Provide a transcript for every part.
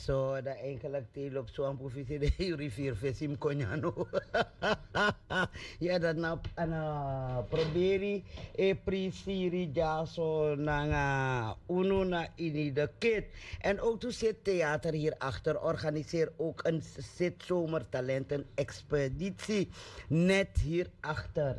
Zo, dat eigenlijk die op zo'n provincie de rivier Vesim Konyano. Ja, dat nou proberen e prisiri ja zo na uno na ini de kid. En ook toen zit theater hierachter, organiseer ook een zit zomertalenten expeditie net hierachter.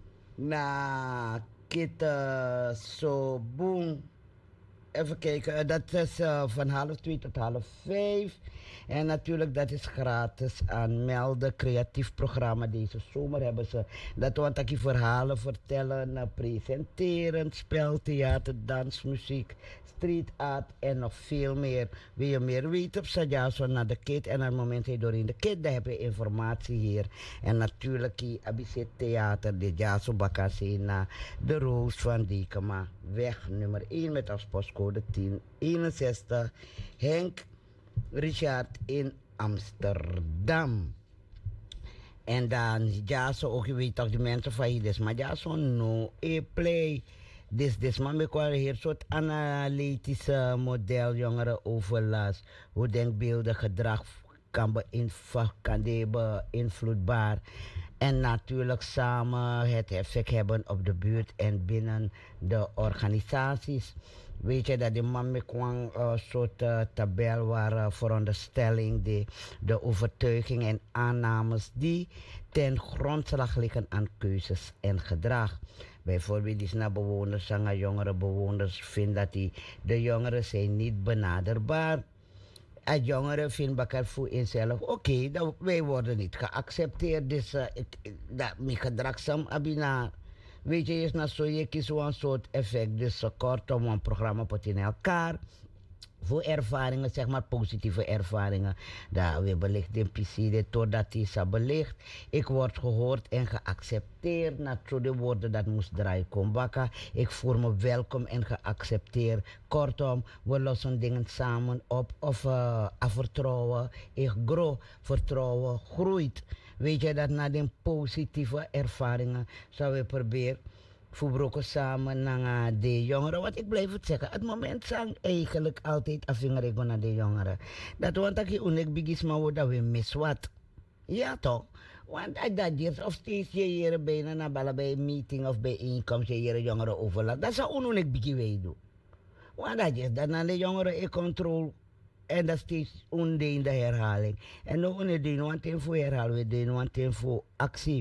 Na kit zo boom. Even kijken, dat is van half twee tot half vijf. En natuurlijk, dat is gratis aanmelden. Creatief programma deze zomer hebben ze. Dat want ik je verhalen vertellen, presenteren, speltheater, dansmuziek, street art en nog veel meer. Wil je meer weten op Sajaso naar de Kid en op het moment je door in de Kid, dan heb je informatie hier. En natuurlijk, ABC Theater, de Jaso Bakassi na de Roos van Dikema, weg nummer 1 met als postcode 1061 Henk Richard in Amsterdam. En dan ja, zo ook je weet toch de mensen van hier, dus maar ja, zo no play. Dus maar ik wil hier soort analytische model jongeren overlast. Hoe denkbeeldig gedrag kan beïnvloedbaar. En natuurlijk samen het effect hebben op de buurt en binnen de organisaties. Weet je dat die man met kwam soort tabel waar veronderstelling, de overtuiging en aannames die ten grondslag liggen aan keuzes en gedrag. Bijvoorbeeld is naar bewoners, zijn jongere bewoners vinden dat de jongeren zijn niet benaderbaar. Als jongeren vinden elkaar voor zichzelf, oké, wij worden niet geaccepteerd, dus dat mijn gedragsam abina. Weet je, is nou zo, je kiest zo'n soort effect. Dus kortom, een programma pot in elkaar. Voor ervaringen, zeg maar positieve ervaringen. Dat we belicht in PC, totdat hij is belicht. Ik word gehoord en geaccepteerd. Na de woorden dat moest draaien komen bakken. Ik voel me welkom en geaccepteerd. Kortom, we lossen dingen samen op. Of vertrouwen. Ik grow, vertrouwen groeit. Weet je dat na de positieve ervaringen zou we proberen verbroken samen naar de jongeren. Want ik blijf het zeggen, het moment zijn eigenlijk altijd afvingerego naar de jongeren. Dat want ik unik bigis maar dat we mis wat. Ja toch? Want als dat is of steeds je hier bijna naar bij een meeting of bijeenkomst je hier jongeren overlaat. Dat zou unik bigis wij doen. Want dat is dat naar de jongeren in controle. En dat is steeds in de herhaling. En nog een ding, want voor herhalen we doen, want voor actie.